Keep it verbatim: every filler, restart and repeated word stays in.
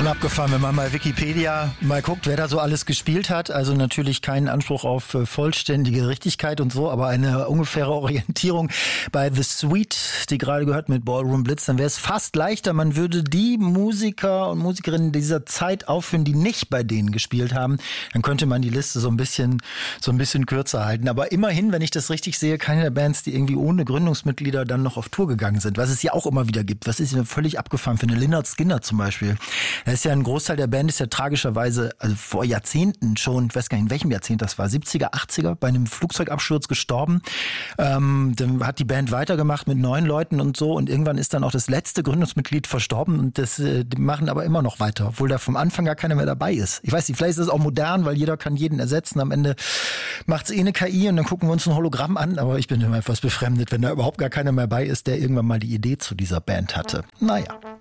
Schon abgefahren, wenn man mal Wikipedia mal guckt, wer da so alles gespielt hat. Also natürlich keinen Anspruch auf äh, vollständige Richtigkeit und so, aber eine ungefähre Orientierung bei The Sweet, die gerade gehört mit Ballroom Blitz, dann wäre es fast leichter. Man würde die Musiker und Musikerinnen dieser Zeit aufführen, die nicht bei denen gespielt haben. Dann könnte man die Liste so ein bisschen, so ein bisschen kürzer halten. Aber immerhin, wenn ich das richtig sehe, keine der Bands, die irgendwie ohne Gründungsmitglieder dann noch auf Tour gegangen sind. Was es ja auch immer wieder gibt. Was ist ja völlig abgefahren für eine Lynyrd Skynyrd zum Beispiel. Da ist ja ein Großteil der Band ist ja tragischerweise, also vor Jahrzehnten schon, ich weiß gar nicht, in welchem Jahrzehnt das war, siebziger, achtziger, bei einem Flugzeugabsturz gestorben. Ähm, dann hat die Band weitergemacht mit neun Leuten und so und irgendwann ist dann auch das letzte Gründungsmitglied verstorben und das äh, die machen aber immer noch weiter, obwohl da vom Anfang gar keiner mehr dabei ist. Ich weiß nicht, vielleicht ist das auch modern, weil jeder kann jeden ersetzen. Am Ende macht's eh eine K I und dann gucken wir uns ein Hologramm an, aber ich bin immer etwas befremdet, wenn da überhaupt gar keiner mehr bei ist, der irgendwann mal die Idee zu dieser Band hatte. Naja.